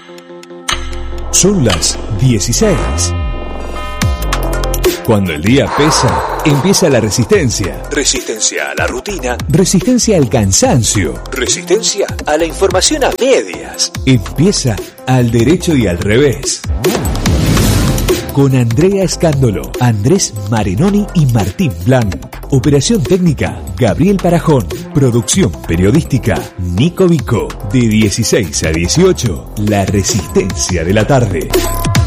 Son las 16. Cuando el día pesa, empieza la resistencia. Resistencia a la rutina. Resistencia al cansancio. Resistencia a la información a medias. Empieza al derecho y al revés. Con Andrea Escándolo, Andrés Marinoni y Martín Blanc. Operación técnica, Gabriel Parajón. Producción periodística, Nico Vico. De 16 a 18, la resistencia de la tarde.